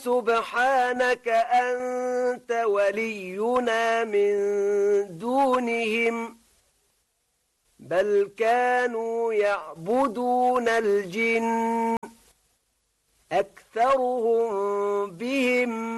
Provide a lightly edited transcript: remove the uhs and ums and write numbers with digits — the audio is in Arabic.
سبحانك أنت ولينا من دونهم بل كانوا يعبدون الجن أكثرهم بهم